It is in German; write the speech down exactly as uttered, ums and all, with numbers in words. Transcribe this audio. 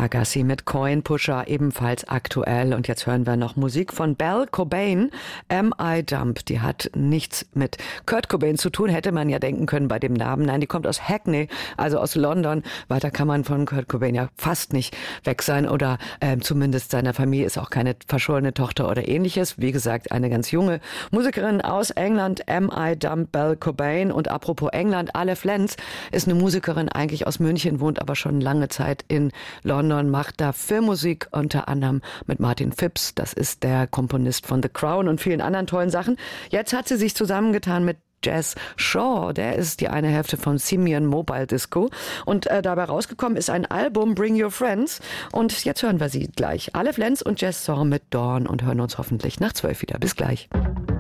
Agassi mit Coin Pusher, ebenfalls aktuell. Und jetzt hören wir noch Musik von Belle Cobain, Am I Dumb. Die hat nichts mit Kurt Cobain zu tun, hätte man ja denken können bei dem Namen. Nein, die kommt aus Hackney, also aus London. Weiter kann man von Kurt Cobain ja fast nicht weg sein oder äh, zumindest seiner Familie ist auch keine verschollene Tochter oder ähnliches. Wie gesagt, eine ganz junge Musikerin aus England, Am I Dumb, Belle Cobain. Und apropos England, Aleph Lenz ist eine Musikerin eigentlich aus München, wohnt aber schon lange Zeit in London, macht da Filmmusik, unter anderem mit Martin Phipps. Das ist der Komponist von The Crown und vielen anderen tollen Sachen. Jetzt hat sie sich zusammengetan mit Jazz Shaw, der ist die eine Hälfte von Simeon Mobile Disco und äh, dabei rausgekommen ist ein Album Bring Your Friends und jetzt hören wir sie gleich. Aleph Lenz und Jazz Shaw mit Dawn und hören uns hoffentlich nach zwölf wieder. Bis gleich.